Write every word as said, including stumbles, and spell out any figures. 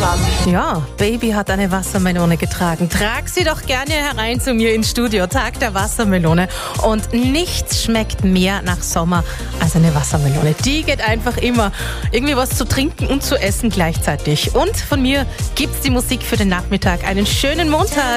Deutschland. Ja, Baby hat eine Wassermelone getragen. Trag sie doch gerne herein zu mir ins Studio. Tag der Wassermelone. Und nichts schmeckt mehr nach Sommer als eine Wassermelone. Die geht einfach immer. Irgendwie was zu trinken und zu essen gleichzeitig. Und von mir gibt's die Musik für den Nachmittag. Einen schönen Montag.